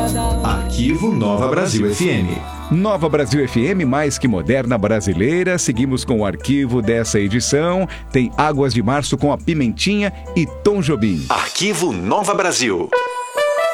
Arquivo Nova Brasil FM. Nova Brasil FM, mais que moderna brasileira. Seguimos com o arquivo dessa edição. Tem Águas de Março com a Pimentinha e Tom Jobim. Arquivo Nova Brasil.